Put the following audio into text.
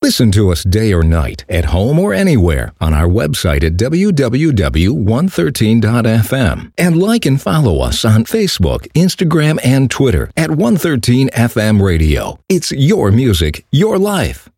Listen to us day or night, at home or anywhere, on our website at www.113.fm. And like and follow us on Facebook, Instagram, and Twitter at 113FM Radio. It's your music, your life.